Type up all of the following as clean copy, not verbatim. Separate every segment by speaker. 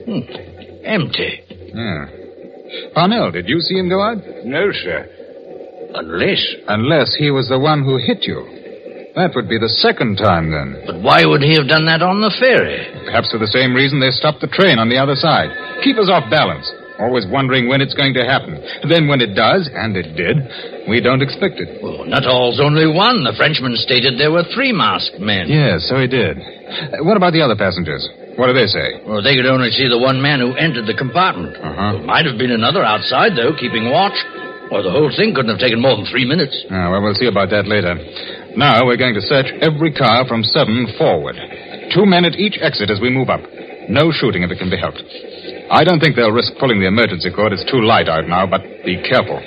Speaker 1: Empty.
Speaker 2: Yeah. Parnell, did you see him go out?
Speaker 3: No, sir.
Speaker 2: Unless he was the one who hit you. That would be the second time, then.
Speaker 1: But why would he have done that on the ferry?
Speaker 2: Perhaps for the same reason they stopped the train on the other side. Keep us off balance. Always wondering when it's going to happen. Then when it does, and it did, we don't expect it.
Speaker 1: Well, Nuttall's only one. The Frenchman stated there were 3 masked men.
Speaker 2: Yes, so he did. What about the other passengers? What do they say?
Speaker 1: Well, they could only see the one man who entered the compartment.
Speaker 2: Uh-huh.
Speaker 1: There might have been another outside, though, keeping watch. Or the whole thing couldn't have taken more than 3 minutes.
Speaker 2: Well, we'll see about that later. Now we're going to search every car from 7 forward. 2 men at each exit as we move up. No shooting if it can be helped. I don't think they'll risk pulling the emergency cord. It's too light out now, but be careful.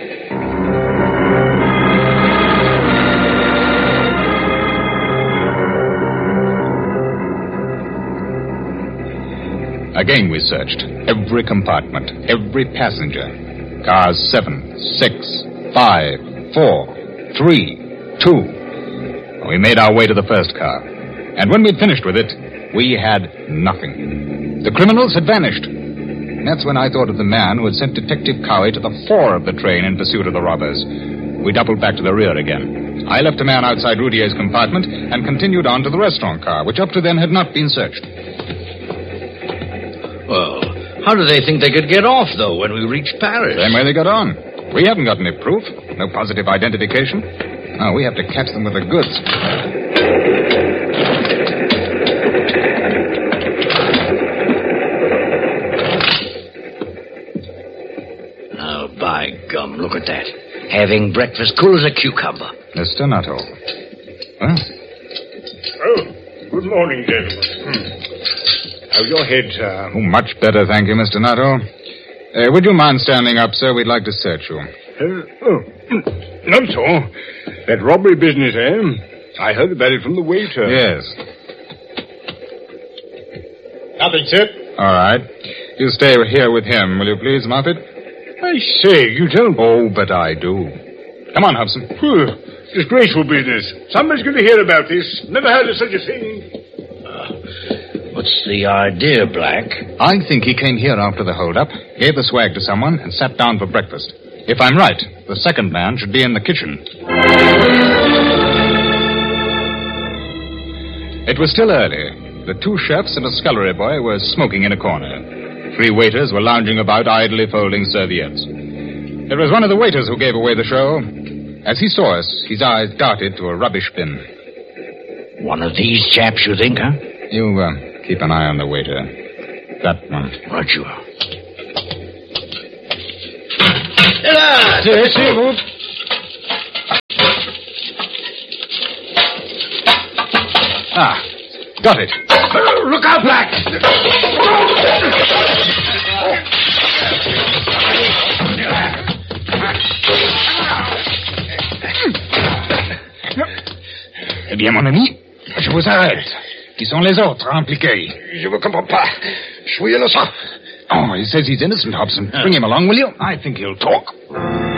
Speaker 2: Again we searched. Every compartment, every passenger. Cars 7, 6, 5, 4, 3, 2. We made our way to the first car. And when we'd finished with it, we had nothing. The criminals had vanished. That's when I thought of the man who had sent Detective Cowie to the fore of the train in pursuit of the robbers. We doubled back to the rear again. I left a man outside Roudier's compartment and continued on to the restaurant car, which up to then had not been searched.
Speaker 1: Well, how do they think they could get off, though, when we reached Paris?
Speaker 2: Same way they got on. We haven't got any proof. No positive identification. No, we have to catch them with the goods.
Speaker 1: Oh, by gum, look at that. Having breakfast cool as a cucumber.
Speaker 2: Mr. Nuttall. Well?
Speaker 3: Oh, good morning, gentlemen. How's your head, sir?
Speaker 2: Oh, much better, thank you, Mr. Nuttall. Would you mind standing up, sir? We'd like to search you.
Speaker 3: Not so. That robbery business, eh? I heard about it from the waiter.
Speaker 2: Yes.
Speaker 3: Nothing, sir.
Speaker 2: All right. You stay here with him, will you please, Moffat?
Speaker 3: I say, you don't...
Speaker 2: Oh, but I do. Come on, Hobson.
Speaker 3: Disgraceful business. Somebody's going to hear about this. Never heard of such a thing.
Speaker 1: What's the idea, Black?
Speaker 2: I think he came here after the hold-up, gave the swag to someone, and sat down for breakfast. If I'm right, the second man should be in the kitchen. It was still early. The 2 chefs and a scullery boy were smoking in a corner. 3 waiters were lounging about, idly folding serviettes. It was one of the waiters who gave away the show. As he saw us, his eyes darted to a rubbish bin.
Speaker 1: One of these chaps, you think, huh?
Speaker 2: You, keep an eye on the waiter. That one.
Speaker 1: Right you are.
Speaker 2: Ah, got it.
Speaker 1: Look out, Black!
Speaker 2: Eh bien, mon ami, je vous arrête. Qui sont les autres impliqués?
Speaker 3: Je ne comprends pas. Je suis innocent.
Speaker 2: Oh, he says he's innocent, Hobson. Bring him along, will you? I think he'll talk.